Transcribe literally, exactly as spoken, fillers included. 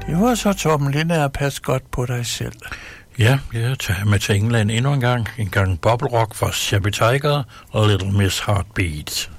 Det var så Torben Lindær, pas godt på dig selv. Ja, jeg tager med til England endnu en gang. En gang Bubble Rock fra Shabby Tiger og Little Miss Heartbeat.